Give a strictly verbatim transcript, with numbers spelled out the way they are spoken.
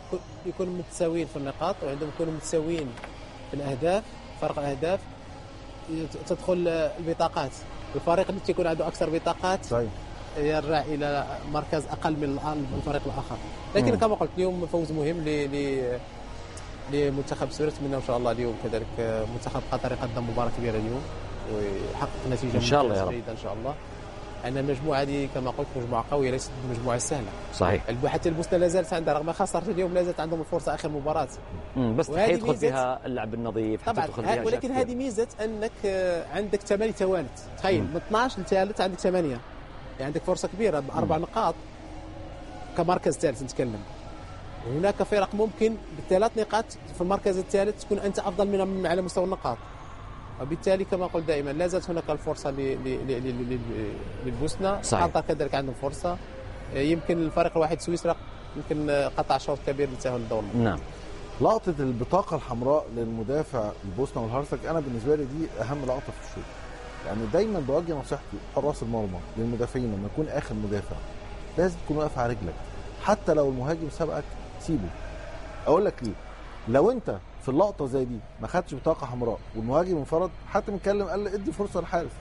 يكونوا متساويين في النقاط، وعندهم يكونوا متساويين في الاهداف، فرق الاهداف. تدخل البطاقات، الفريق اللي تكون عنده اكثر بطاقات صحيح يرجع الى مركز اقل من الفريق الاخر. لكن مم. كما قلت اليوم فوز مهم ل لمنتخب سوريا. نتمنى ان شاء الله اليوم كذلك منتخب قطر يقدم مباراه كبيره اليوم ويحقق نتيجه ان شاء الله يا رب ان شاء الله. ان المجموعه هذه كما قلت مجموعه قويه، ليست مجموعه سهله. صحيح. حتى البوسنه لا زالت عندها رغم خسرت اليوم لا زالت عندهم الفرصه اخر مباراه. امم بس حيدخل فيها اللعب النظيف طبعا، فيها ولكن هذه ميزه انك عندك ثمانيه توالت. تخيل من اثناش لثالث عندك ثمانيه، يعني عندك فرصه كبيره باربع نقاط كمركز ثالث نتكلم. وهناك فرق ممكن بالثلاث نقاط في المركز الثالث تكون انت افضل منهم على مستوى النقاط، وبالتالي كما قلت دائما لا زالت هناك الفرصه للبوسنه. قطر كذلك عندهم فرصه. يمكن الفريق الواحد سويسرا يمكن قطع شوط كبير لتاهل الدور. نعم. لقطه البطاقه الحمراء للمدافع البوسنه والهرسك انا بالنسبه لي دي اهم لقطه في الشوط. يعني دايما بوجه نصيحتي حراس المرمى للمدافعين لما يكون اخر مدافع لازم تكون واقف على رجلك، حتى لو المهاجم سبقك سيبه. اقول لك ليه؟ لو انت في اللقطه زي دي ما خدتش بطاقه حمراء والمهاجم انفرد، حتى بنتكلم قال ادي فرصه للحارس،